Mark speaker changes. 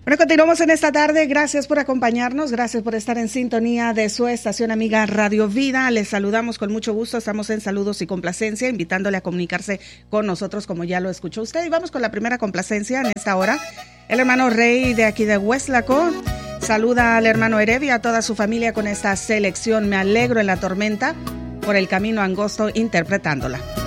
Speaker 1: Bueno, continuamos en esta tarde. Gracias por acompañarnos, gracias por estar en sintonía de su estación amiga Radio Vida. Les saludamos con mucho gusto, estamos en Saludos y Complacencia, invitándole a comunicarse con nosotros como ya lo escuchó usted. Y vamos con la primera complacencia en esta hora. El hermano Rey de aquí de Hueslaco saluda al hermano Heredia, a toda su familia con esta selección. Me alegro en la tormenta, por el camino angosto interpretándola.